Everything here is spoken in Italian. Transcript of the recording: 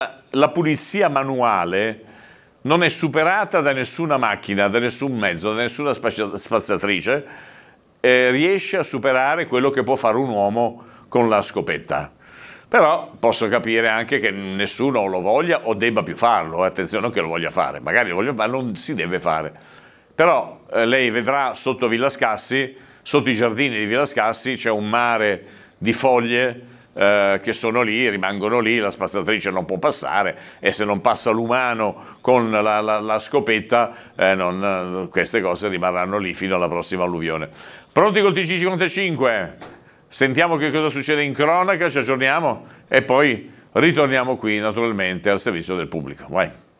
La pulizia manuale non è superata da nessuna macchina, da nessun mezzo, da nessuna spazzatrice, riesce a superare quello che può fare un uomo con la scopetta. Però posso capire anche che nessuno lo voglia o debba più farlo, attenzione che lo voglia fare, magari lo voglia, ma non si deve fare. Però lei vedrà sotto Villa Scassi, sotto i giardini di Villa Scassi c'è un mare di foglie che sono lì, rimangono lì, la spazzatrice non può passare e se non passa l'umano con la scopetta queste cose rimarranno lì fino alla prossima alluvione. Pronti col TG55? Sentiamo che cosa succede in cronaca, ci aggiorniamo e poi ritorniamo qui naturalmente al servizio del pubblico. Vai.